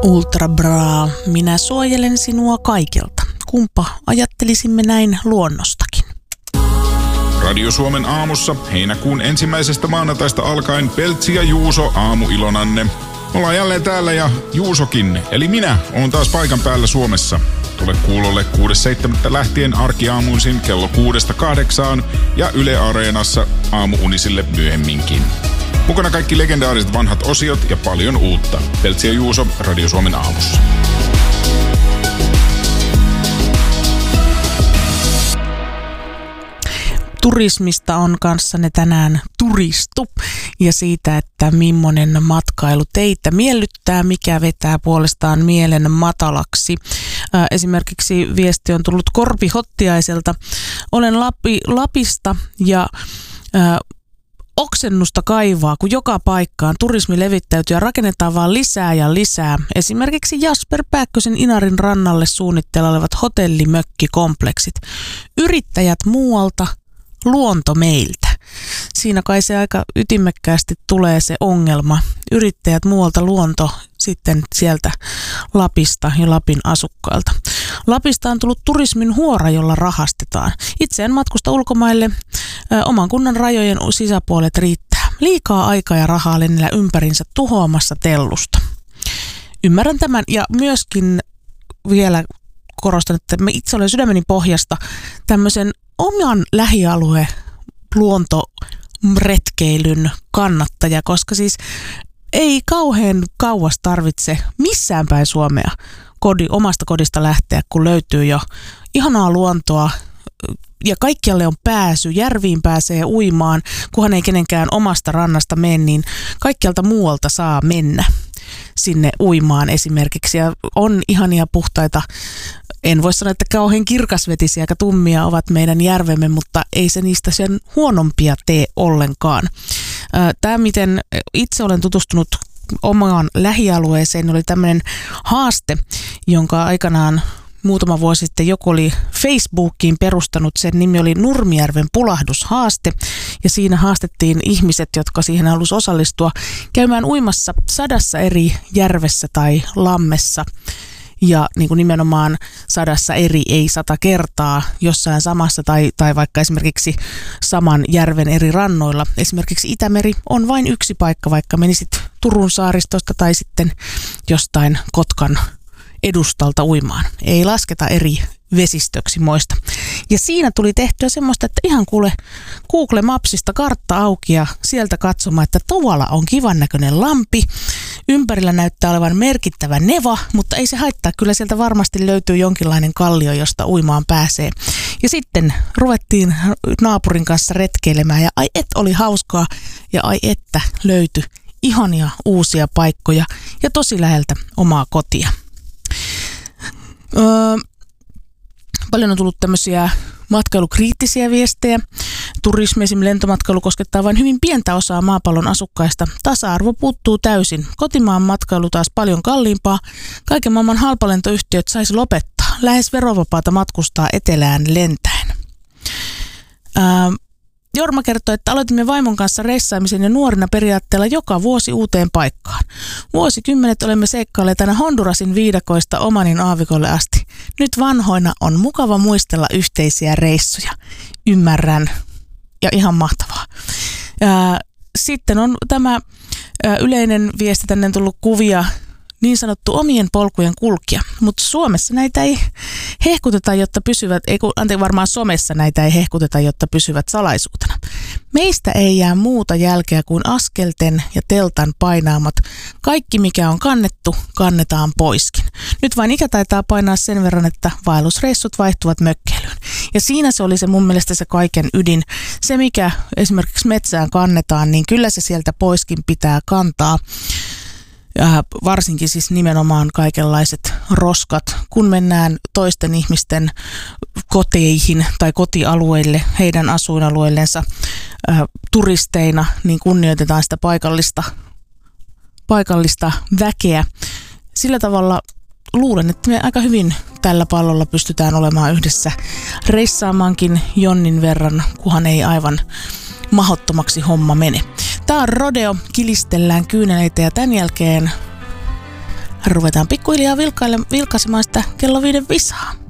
Ultra Bra, minä suojelen sinua kaikilta. Kumpa ajattelisimme näin luonnostakin. Radio Suomen aamussa heinäkuun 1. maanantaista alkaen Peltsi ja Juuso aamuilonanne. Ollaan jälleen täällä ja Juusokin, eli minä, oon taas paikan päällä Suomessa. Tule kuulolle 6.7. lähtien arkiaamuisin kello 6-8 ja Yle Areenassa aamuunisille myöhemminkin. Mukana kaikki legendaariset vanhat osiot ja paljon uutta. Peltsi ja Juuso Radio Suomen aamussa. Turismista on kanssanne tänään turistu ja siitä, että millainen matkailu teitä miellyttää, mikä vetää puolestaan mielen matalaksi. Esimerkiksi viesti on tullut Korpi Hottiaiselta. Olen Lapista ja oksennusta kaivaa, kun joka paikkaan turismi levittäytyy ja rakennetaan vaan lisää ja lisää. Esimerkiksi Jasper Pääkkösen Inarin rannalle suunnitteilla olevat hotellimökkikompleksit. Yrittäjät muualta, luonto meiltä. Siinä kai se aika ytimekkäästi tulee se ongelma. Yrittäjät muualta, luonto sitten sieltä Lapista ja Lapin asukkailta. Lapista on tullut turismin huora, jolla rahastetaan. Itse en matkusta ulkomaille. Oman kunnan rajojen sisäpuolet riittää. Liikaa aikaa ja rahaa lennellä ympärinsä tuhoamassa tellusta. Ymmärrän tämän ja myöskin vielä korostan, että mä itse olen sydämeni pohjasta tämmöisen oman lähialueen luontoretkeilyn kannattaja, koska siis ei kauhean kauas tarvitse missään päin Suomea omasta kodista lähteä, kun löytyy jo ihanaa luontoa ja kaikkialle on pääsy, järviin pääsee uimaan, kunhan ei kenenkään omasta rannasta mene, niin kaikkialta muualta saa mennä sinne uimaan esimerkiksi ja on ihania puhtaita. En voi sanoa, että kauhean kirkasvetisiä ja tummia ovat meidän järvemme, mutta ei se niistä sen huonompia tee ollenkaan. Tämä, miten itse olen tutustunut omaan lähialueeseen, oli tämmöinen haaste, jonka aikanaan muutama vuosi sitten joku oli Facebookiin perustanut. Sen nimi oli Nurmijärven pulahdushaaste ja siinä haastettiin ihmiset, jotka siihen halusi osallistua, käymään uimassa 100 eri järvessä tai lammessa. Ja niin kuin nimenomaan 100 eri, ei 100 kertaa jossain samassa tai vaikka esimerkiksi saman järven eri rannoilla. Esimerkiksi Itämeri on vain yksi paikka, vaikka menisit Turun saaristosta tai sitten jostain Kotkan edustalta uimaan. Ei lasketa eri vesistöksi moista. Ja siinä tuli tehtyä semmoista, että ihan kuule Google Mapsista kartta auki ja sieltä katsomaan, että tuolla on kivan näköinen lampi. Ympärillä näyttää olevan merkittävä neva, mutta ei se haittaa. Kyllä sieltä varmasti löytyy jonkinlainen kallio, josta uimaan pääsee. Ja sitten ruvettiin naapurin kanssa retkeilemään ja ai et oli hauskaa ja ai että löytyi ihania uusia paikkoja ja tosi läheltä omaa kotia. Paljon on tullut tämmöisiä matkailukriittisiä viestejä. Turismi, esimerkiksi lentomatkailu, koskettaa vain hyvin pientä osaa maapallon asukkaista. Tasa-arvo puuttuu täysin. Kotimaan matkailu taas paljon kalliimpaa. Kaiken maailman halpalentoyhtiöt saisi lopettaa. Lähes verovapaata matkustaa etelään lentäen. Jorma kertoi, että aloitimme vaimon kanssa reissaamisen ja nuorina periaatteella joka vuosi uuteen paikkaan. Vuosikymmenet olemme seikkailleet aina Hondurasin viidakoista Omanin aavikolle asti. Nyt vanhoina on mukava muistella yhteisiä reissuja. Ymmärrän ja ihan mahtavaa. Sitten on tämä yleinen viesti, tänne on tullut kuvia, niin sanottu omien polkujen kulkija, mutta Suomessa näitä ei hehkuteta, jotta pysyvät, varmaan somessa näitä ei hehkuteta, jotta pysyvät salaisuutena. Meistä ei jää muuta jälkeä kuin askelten ja teltan painaamat. Kaikki mikä on kannettu, kannetaan poiskin. Nyt vain ikä taitaa painaa sen verran, että vaellusreissut vaihtuvat mökkeilyyn. Ja siinä se oli se mun mielestä se kaiken ydin. Se mikä esimerkiksi metsään kannetaan, niin kyllä se sieltä poiskin pitää kantaa. Ja varsinkin siis nimenomaan kaikenlaiset roskat, kun mennään toisten ihmisten koteihin tai kotialueille, heidän asuinalueillensa turisteina, niin kunnioitetaan sitä paikallista väkeä. Sillä tavalla luulen, että me aika hyvin tällä pallolla pystytään olemaan yhdessä reissaamaankin jonnin verran, kunhan ei aivan mahdottomaksi homma mene. Tää on Rodeo, kilistellään kyyneleitä ja tämän jälkeen ruvetaan pikkuhiljaa vilkaisemaan sitä kello 5 visaa.